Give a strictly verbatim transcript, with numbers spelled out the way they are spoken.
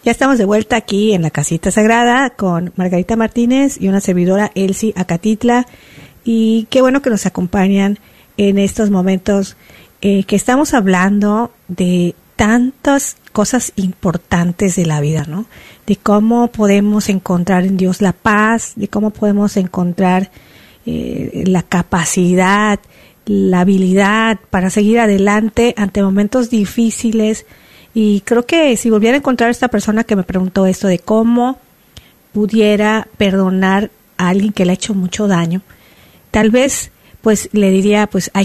Ya estamos de vuelta aquí en la Casita Sagrada con Margarita Martínez y una servidora, Elsie Acatitla. Y qué bueno que nos acompañan en estos momentos eh, que estamos hablando de tantas cosas importantes de la vida, ¿no? De cómo podemos encontrar en Dios la paz, de cómo podemos encontrar eh, la capacidad, la habilidad para seguir adelante ante momentos difíciles. Y creo que si volviera a encontrar a esta persona que me preguntó esto de cómo pudiera perdonar a alguien que le ha hecho mucho daño, tal vez pues le diría, pues hay